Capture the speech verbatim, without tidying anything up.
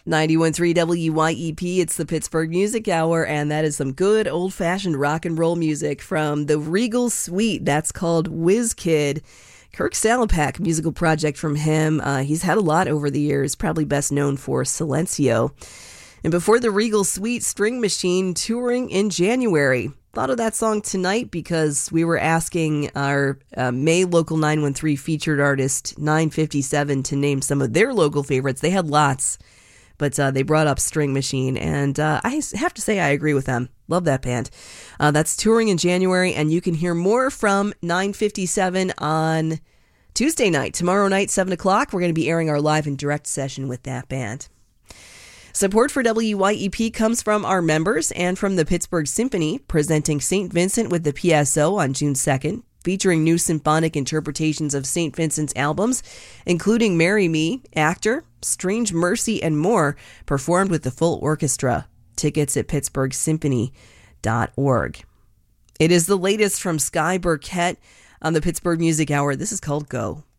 ninety-one point three W Y E P, it's the Pittsburgh Music Hour, and that is some good old-fashioned rock and roll music from the Regal Suite. That's called Whiz Kid. Kirk Salapak, musical project from him. Uh, he's had a lot over the years, probably best known for Silencio. And before the Regal Suite, String Machine, touring in January. Thought of that song tonight because we were asking our uh, May Local nine one three featured artist nine fifty-seven to name some of their local favorites. They had lots. But uh, they brought up String Machine, and uh, I have to say I agree with them. Love that band. Uh, that's touring in January, and you can hear more from nine fifty-seven on Tuesday night. Tomorrow night, seven o'clock, we're going to be airing our live and direct session with that band. Support for W Y E P comes from our members and from the Pittsburgh Symphony, presenting Saint Vincent with the P S O on June second. Featuring new symphonic interpretations of Saint Vincent's albums, including Marry Me, Actor, Strange Mercy, and more, performed with the full orchestra. Tickets at pittsburgh symphony dot org. It is the latest from Sky Burkett on the Pittsburgh Music Hour. This is called Go.